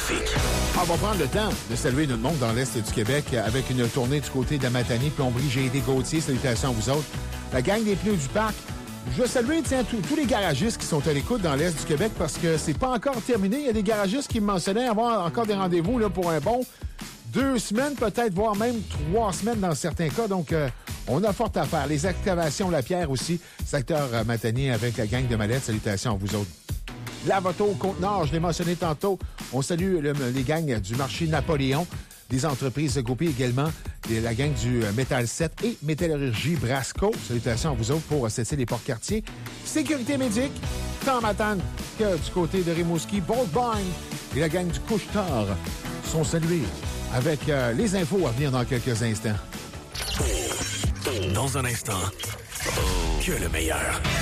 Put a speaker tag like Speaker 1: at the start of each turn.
Speaker 1: trafic.
Speaker 2: On va prendre le temps de saluer notre monde dans l'Est du Québec avec une tournée du côté de Matane, Plomberie, G&D Gauthier. Salutations à vous autres. La gang des pneus du parc. Je veux saluer tous les garagistes qui sont à l'écoute dans l'Est du Québec parce que c'est pas encore terminé. Il y a des garagistes qui me mentionnaient avoir encore des rendez-vous là, pour un bon 2 semaines, peut-être, voire même 3 semaines dans certains cas. Donc, on a fort à faire. Les excavations, la pierre aussi, secteur Matane avec la gang de Mallette. Salutations à vous autres. Lavoto, Côte-Nord, je l'ai mentionné tantôt. On salue les gangs du marché Napoléon, des entreprises groupées également, la gang du Métal 7 et Métallurgie Brasco. Salutations à vous autres pour cesser les portes-quartiers. Sécurité médique, tant Matane que du côté de Rimouski, Boltbine et la gang du Couche-Tard sont salués avec les infos à venir dans quelques instants.
Speaker 1: Dans un instant, que le meilleur.